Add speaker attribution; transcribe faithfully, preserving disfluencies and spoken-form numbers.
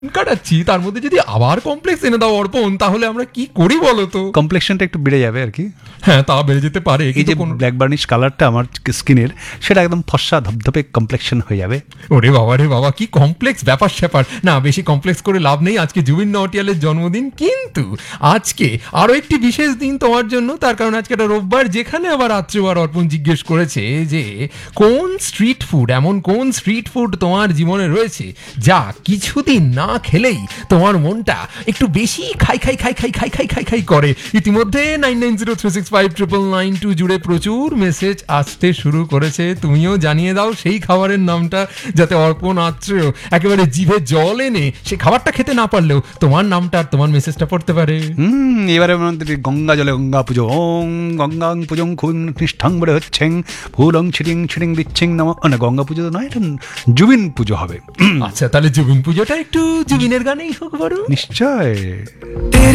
Speaker 1: কাটাচ্ছি, তার মধ্যে যদি আবার কমপ্লেক্স এনে দাও অর্পণ, তাহলে আমরা কি করি বলো তো?
Speaker 2: কমপ্লেকশনটা একটু বেড়ে যাবে আর কি।
Speaker 1: হ্যাঁ, তা বেড়ে যেতে পারে।
Speaker 2: এই যে ব্ল্যাক বার্নিশ কালারটা আমার স্কিনের, সেটা একদম ফর্সা ধপধপে কমপ্লেকশন হয়ে যাবে।
Speaker 1: ওরে বাবা রে বাবা, কি কমপ্লেক্স ব্যাপার স্যাপার। না, বেশি কমপ্লেক্স করে লাভ নেই। আজকে জুবিন নটিয়ালের জন্মদিন, কিন্তু আজকে আরো একটি বিশেষ দিন তোমার জন্য। তার কারণ আজকে একটা রোববার, যেখানে আবার রাত্রিবার অর্পণ জিজ্ঞেস করেছে যে কোন স্ট্রিট ফুড, এমন কোন স্ট্রিট ফুড তোমার জীবনে রয়েছে যা কিছুদিন না খেলেই তোমার মনটা একটু বেশি খাই খাই খাই খাই খাই খাই খাই খাই করে। ইতিমধ্যে nine nine zero three six five triple nine two জুড়ে প্রচুর মেসেজ আসতে শুরু করেছে। তুমিও জানিয়ে দাও সেই খাবারের নামটা, যাতে অর্পণ আত্রেয় একেবারে জিভে জল এনে সে খাবারটা খেতে না পারলেও তোমার নামটা আর তোমার মেসেজটা পড়তে পারে।
Speaker 2: হুম এবারে গঙ্গা জলে গঙ্গা পুজো, ওং গঙ্গা পুজো খুন নিষ্ঠাং বলে হচ্ছেন, ফুলং ছিটিং ছিটিং দিচ্ছেন নাম। না, গঙ্গা পুজো তো নয়, এটা জুবিন পুজো হবে।
Speaker 1: আচ্ছা, তাহলে জুবিন পুজোটা একটু জুবিনের গানেই হোক বড়।
Speaker 2: নিশ্চয়।